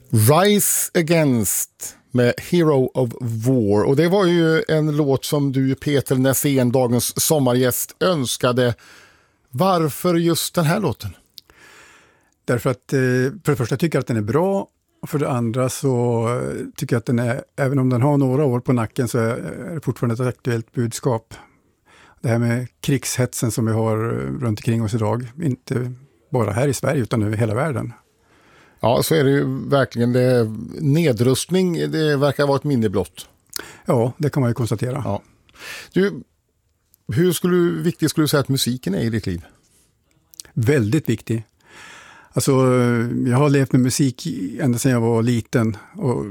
Rise Against med Hero of War. Och det var ju en låt som du, Peter Nässén, dagens sommargäst, önskade. Varför just den här låten? Därför att för det första tycker jag att den är bra. Och för det andra så tycker jag att den är, även om den har några år på nacken, så är det fortfarande ett aktuellt budskap. Det här med krigshetsen som vi har runt omkring oss idag. Inte bara här i Sverige utan över hela världen. Ja, så är det ju verkligen. Nedrustning, det verkar vara ett minne blott. Ja, det kan man ju konstatera. Ja. Du, hur viktig skulle du säga att musiken är i ditt liv? Väldigt viktig. Alltså, jag har levt med musik ända sedan jag var liten och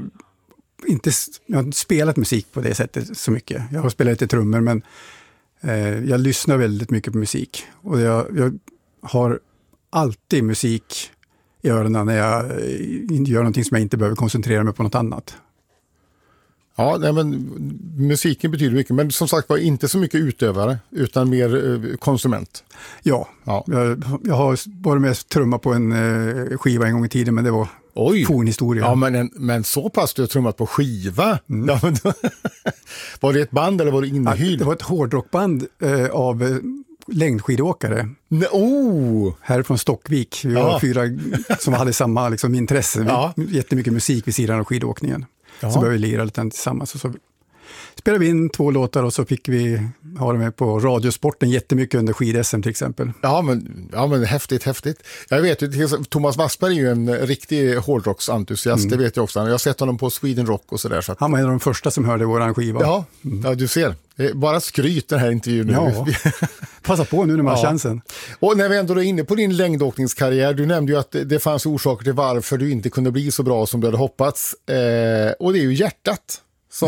jag har inte spelat musik på det sättet så mycket. Jag har spelat lite trummor, men jag lyssnar väldigt mycket på musik. Och jag har alltid musik i öronen när jag gör någonting som jag inte behöver koncentrera mig på något annat. Ja, nej, men musiken betyder mycket, men som sagt var inte så mycket utövare utan mer konsument. Ja. Jag har varit med trumma på en skiva en gång i tiden, men det var fornhistoria. Ja, men så pass du har trummat på skiva? Mm. Ja, men var det ett band eller var det inhyrd? Det var ett hårdrockband av längdskidåkare. Här från Stockvik. Vi var 4 som hade samma liksom, intresse. Jättemycket musik vid sidan av skidåkningen. Ja. Så började vi lira lite tillsammans. Och så spelade vi in 2 låtar och så fick vi ha det med på Radiosporten jättemycket under skid-SM till exempel. Ja, men häftigt. Jag vet ju, Thomas Wassberg är ju en riktig hårdrocksentusiast, det vet jag också. Jag har sett honom på Sweden Rock och sådär. Så att... Han var en av de första som hörde våran skiva. Ja, du ser. Bara skryt den här intervjun nu. Ja, passa på nu när man har chansen. Och när vi ändå är inne på din längdåkningskarriär, du nämnde ju att det fanns orsaker till varför du inte kunde bli så bra som du hade hoppats. Och det är ju hjärtat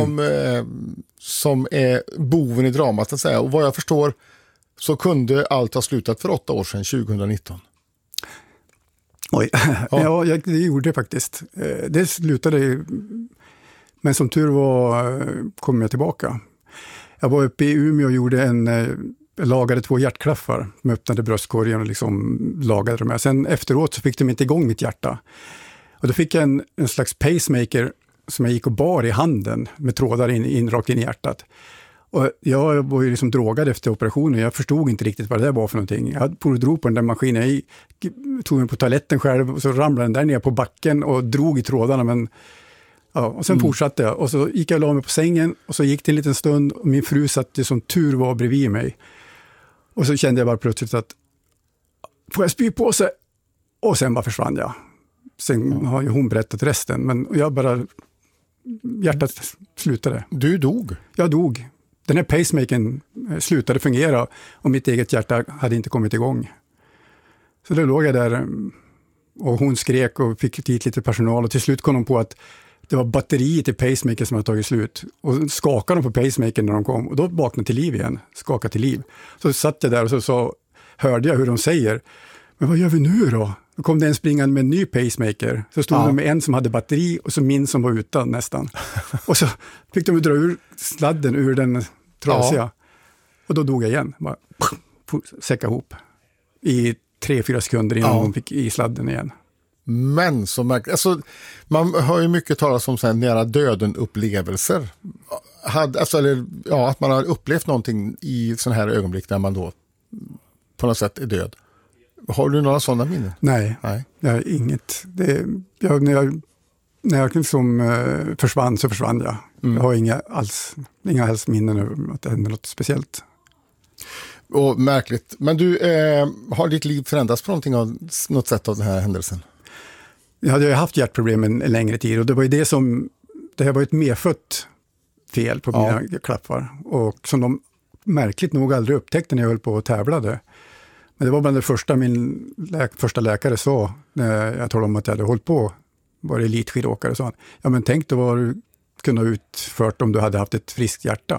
som är boven i dramat att säga. Och vad jag förstår så kunde allt ha slutat för 8 år sedan, 2019. Oj, ja det gjorde det faktiskt. Det slutade, men som tur var kom jag tillbaka. Jag var uppe i Umeå och gjorde lagade 2 hjärtklaffar. De öppnade bröstkorgen och liksom lagade dem. Sen efteråt så fick de inte igång mitt hjärta. Och då fick jag en slags pacemaker som jag gick och bar i handen med trådar rakt in i hjärtat. Och jag var ju liksom drogad efter operationen. Jag förstod inte riktigt vad det var för någonting. Jag drog på den där maskinen. Jag tog mig på toaletten själv och så ramlade den där ner på backen och drog i trådarna. Men, ja, och sen fortsatte jag. Och så gick jag och la mig på sängen och så gick det en liten stund och min fru satt som tur var bredvid mig. Och så kände jag bara plötsligt att får jag spy på sig? Och sen bara försvann jag. Sen har ju hon berättat resten. Men jag bara... Hjärtat slutade. Du dog? Jag dog. Den här pacemakern slutade fungera och mitt eget hjärta hade inte kommit igång. Så då låg jag där och hon skrek och fick dit lite personal och till slut kom de på att det var batteriet i pacemaker som hade tagit slut. Och skakade de på pacemakern när de kom och då vaknade till liv igen. Skakade till liv. Så satt jag där och så hörde jag hur de säger, men vad gör vi nu då? Då kom det en springande med en ny pacemaker. Så stod de med en som hade batteri och så min som var utan nästan. Och så fick de dra ur sladden ur den trasiga. Ja. Och då dog jag igen. Bara säcka ihop. I 3-4 sekunder innan de fick i sladden igen. Men så alltså, man hör ju mycket talas om så här nära döden-upplevelser. Att man har upplevt någonting i sån här ögonblick där man då på något sätt är död. Har du några sådana minnen? Nej. Jag har inget. När jag liksom, försvann så försvann jag. Jag har inga alls minnen över att det hände något speciellt. Och märkligt. Men du, har ditt liv förändrats på något sätt av den här händelsen? Jag hade ju haft hjärtproblem en längre tid och det var ju det här var ett medfött fel på mina klaffar och som de märkligt nog aldrig upptäckte när jag höll på och tävlade. Men det var bland det första min första läkare sa när jag talade om att jag hade hållit på, var elitskidåkare, sa han. Ja, men tänk då vad du kunde ha utfört om du hade haft ett friskt hjärta.